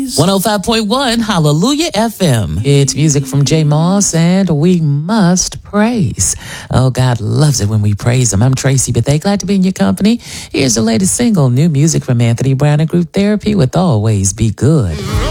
105.1 Hallelujah FM. It's music from J. Moss, and we must praise. Oh, God loves it when we praise him. I'm Tracy Bethea, glad to be in your company. Here's the latest single, new music from Anthony Brown and Group Therapy with Always Be Good.